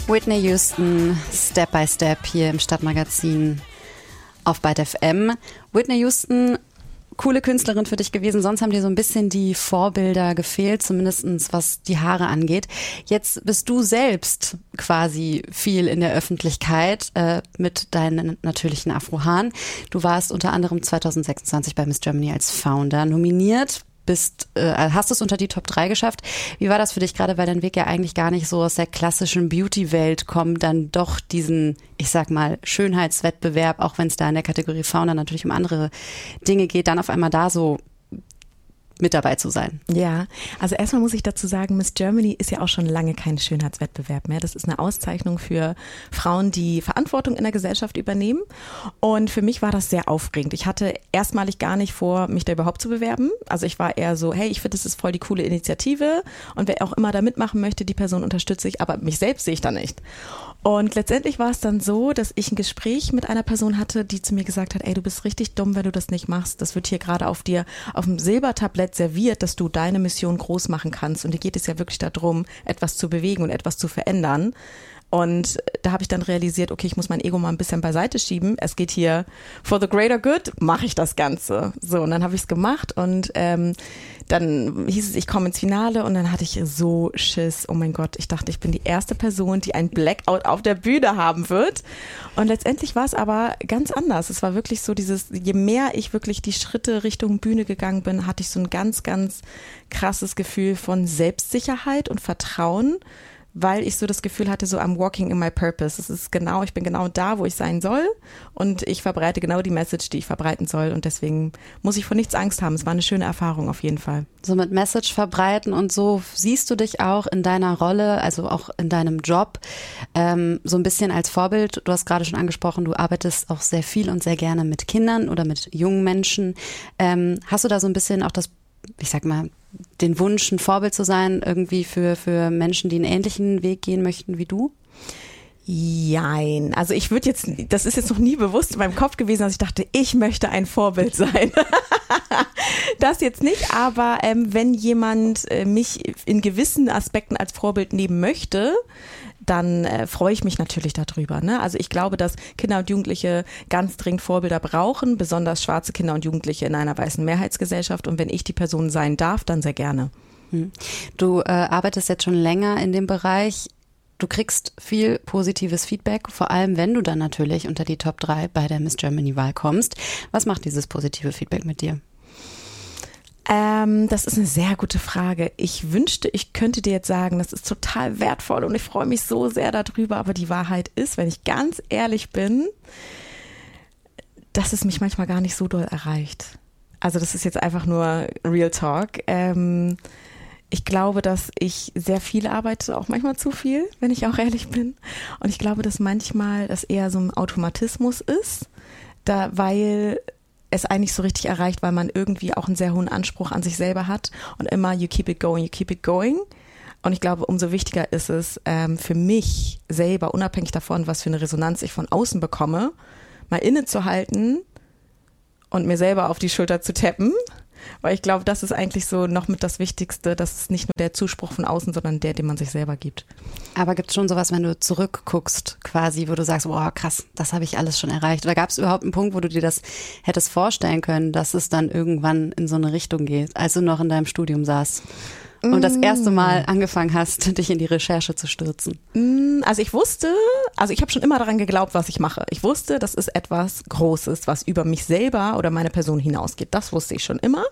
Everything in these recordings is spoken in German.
Whitney Houston, Step by Step hier im Stadtmagazin auf Byte FM. Whitney Houston, coole Künstlerin für dich gewesen, sonst haben dir so ein bisschen die Vorbilder gefehlt, zumindest was die Haare angeht. Jetzt bist du selbst quasi viel in der Öffentlichkeit mit deinen natürlichen Afrohaaren. Du warst unter anderem 2026 bei Miss Germany als Founder nominiert. Hast es unter die Top 3 geschafft. Wie war das für dich, gerade weil dein Weg ja eigentlich gar nicht so aus der klassischen Beauty-Welt kommt, dann doch diesen, ich sag mal, Schönheitswettbewerb, auch wenn es da in der Kategorie Fauna natürlich um andere Dinge geht, dann auf einmal da so mit dabei zu sein? Ja, also erstmal muss ich dazu sagen, Miss Germany ist ja auch schon lange kein Schönheitswettbewerb mehr. Das ist eine Auszeichnung für Frauen, die Verantwortung in der Gesellschaft übernehmen. Und für mich war das sehr aufregend. Ich hatte erstmalig gar nicht vor, mich da überhaupt zu bewerben. Also ich war eher so, hey, ich finde, das ist voll die coole Initiative und wer auch immer da mitmachen möchte, die Person unterstütze ich, aber mich selbst sehe ich da nicht. Und letztendlich war es dann so, dass ich ein Gespräch mit einer Person hatte, die zu mir gesagt hat, ey, du bist richtig dumm, wenn du das nicht machst. Das wird hier gerade auf dir auf dem Silbertablett serviert, dass du deine Mission groß machen kannst. Und dir geht es ja wirklich darum, etwas zu bewegen und etwas zu verändern. Und da habe ich dann realisiert, okay, ich muss mein Ego mal ein bisschen beiseite schieben. Es geht hier for the greater good, mache ich das Ganze. So, und dann habe ich es gemacht und dann hieß es, ich komme ins Finale und dann hatte ich so Schiss. Oh mein Gott, ich dachte, ich bin die erste Person, die ein Blackout auf der Bühne haben wird. Und letztendlich war es aber ganz anders. Es war wirklich so je mehr ich wirklich die Schritte Richtung Bühne gegangen bin, hatte ich so ein ganz, ganz krasses Gefühl von Selbstsicherheit und Vertrauen, weil ich so das Gefühl hatte, so I'm walking in my purpose. Ich bin genau da, wo ich sein soll und ich verbreite genau die Message, die ich verbreiten soll und deswegen muss ich vor nichts Angst haben. Es war eine schöne Erfahrung auf jeden Fall. So mit Message verbreiten und so siehst du dich auch in deiner Rolle, also auch in deinem Job, so ein bisschen als Vorbild. Du hast gerade schon angesprochen, du arbeitest auch sehr viel und sehr gerne mit Kindern oder mit jungen Menschen. Hast du da so ein bisschen auch ich sag mal, den Wunsch, ein Vorbild zu sein, irgendwie für Menschen, die einen ähnlichen Weg gehen möchten wie du? Jein. Also das ist jetzt noch nie bewusst in meinem Kopf gewesen, dass ich dachte, ich möchte ein Vorbild sein. Das jetzt nicht, aber wenn jemand mich in gewissen Aspekten als Vorbild nehmen möchte, dann freue ich mich natürlich darüber. Ne? Also ich glaube, dass Kinder und Jugendliche ganz dringend Vorbilder brauchen, besonders schwarze Kinder und Jugendliche in einer weißen Mehrheitsgesellschaft. Und wenn ich die Person sein darf, dann sehr gerne. Du arbeitest jetzt schon länger in dem Bereich. Du kriegst viel positives Feedback, vor allem wenn du dann natürlich unter die Top 3 bei der Miss Germany-Wahl kommst. Was macht dieses positive Feedback mit dir? Das ist eine sehr gute Frage. Ich wünschte, ich könnte dir jetzt sagen, das ist total wertvoll und ich freue mich so sehr darüber, aber die Wahrheit ist, wenn ich ganz ehrlich bin, dass es mich manchmal gar nicht so doll erreicht. Also das ist jetzt einfach nur Real Talk. Ich glaube, dass ich sehr viel arbeite, auch manchmal zu viel, wenn ich auch ehrlich bin. Und ich glaube, dass manchmal das eher so ein Automatismus ist, weil es eigentlich so richtig erreicht, weil man irgendwie auch einen sehr hohen Anspruch an sich selber hat und immer you keep it going, you keep it going. Und ich glaube, umso wichtiger ist es für mich selber, unabhängig davon, was für eine Resonanz ich von außen bekomme, mal innezuhalten und mir selber auf die Schulter zu tappen. Weil ich glaube, das ist eigentlich so noch mit das Wichtigste, dass es nicht nur der Zuspruch von außen, sondern der, den man sich selber gibt. Aber gibt es schon sowas, wenn du zurückguckst quasi, wo du sagst, boah krass, das habe ich alles schon erreicht? Oder gab es überhaupt einen Punkt, wo du dir das hättest vorstellen können, dass es dann irgendwann in so eine Richtung geht, als du noch in deinem Studium saßt und das erste Mal angefangen hast, dich in die Recherche zu stürzen? Also ich habe schon immer daran geglaubt, was ich mache. Ich wusste, das ist etwas Großes, was über mich selber oder meine Person hinausgeht. Das wusste ich schon immer.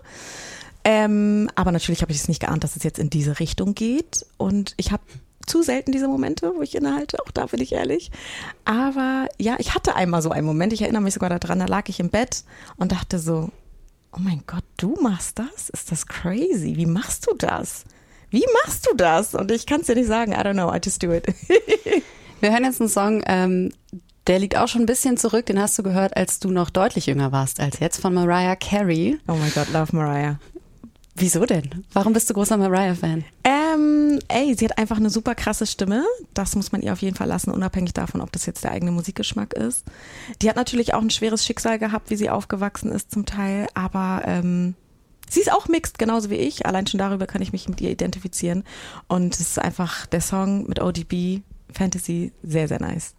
Aber natürlich habe ich es nicht geahnt, dass es jetzt in diese Richtung geht. Und ich habe zu selten diese Momente, wo ich innehalte, auch da bin ich ehrlich. Aber ja, ich hatte einmal so einen Moment, ich erinnere mich sogar daran, da lag ich im Bett und dachte so, oh mein Gott, du machst das? Ist das crazy? Wie machst du das? Wie machst du das? Und ich kann es dir nicht sagen, I don't know, I just do it. Wir hören jetzt einen Song, der liegt auch schon ein bisschen zurück, den hast du gehört, als du noch deutlich jünger warst als jetzt, von Mariah Carey. Oh mein Gott, love Mariah. Wieso denn? Warum bist du großer Mariah-Fan? Sie hat einfach eine super krasse Stimme. Das muss man ihr auf jeden Fall lassen, unabhängig davon, ob das jetzt der eigene Musikgeschmack ist. Die hat natürlich auch ein schweres Schicksal gehabt, wie sie aufgewachsen ist zum Teil, aber sie ist auch mixed, genauso wie ich. Allein schon darüber kann ich mich mit ihr identifizieren. Und es ist einfach der Song mit ODB, Fantasy, sehr, sehr nice.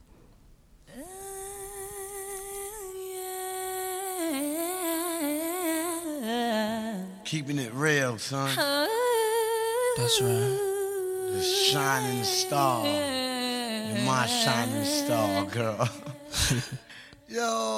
Keeping it real, son. That's right. The shining star. You're my shining star, girl. Yo.